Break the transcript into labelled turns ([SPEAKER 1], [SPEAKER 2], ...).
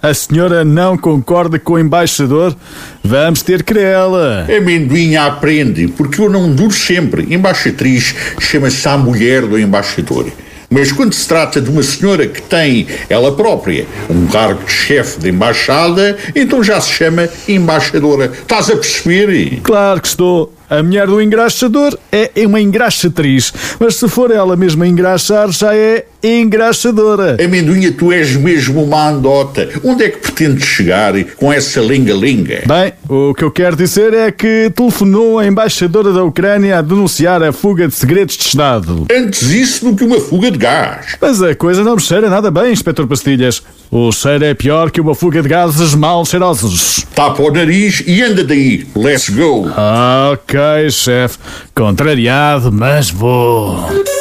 [SPEAKER 1] A senhora não concorda com o embaixador? Vamos ter querela.
[SPEAKER 2] Amendoinha aprende, porque eu não duro sempre. Embaixatriz chama-se a mulher do embaixador. Mas quando se trata de uma senhora que tem, ela própria, um cargo de chefe de embaixada, então já se chama embaixadora. Estás a perceber?
[SPEAKER 1] Claro que estou. A mulher do engraxador é uma engraxatriz, mas se for ela mesma a engraxar, já é engraxadora.
[SPEAKER 2] Amendoinha, tu és mesmo uma andota. Onde é que pretendes chegar com essa linga-linga?
[SPEAKER 1] Bem, o que eu quero dizer é que telefonou a embaixadora da Ucrânia a denunciar a fuga de segredos de Estado.
[SPEAKER 2] Antes isso do que uma fuga de gás.
[SPEAKER 1] Mas a coisa não me cheira nada bem, Inspetor Pastilhas. O cheiro é pior que uma fuga de gases mal cheirosos.
[SPEAKER 2] Tapa o nariz e anda daí. Let's go.
[SPEAKER 1] Ok, chefe. Contrariado, mas vou.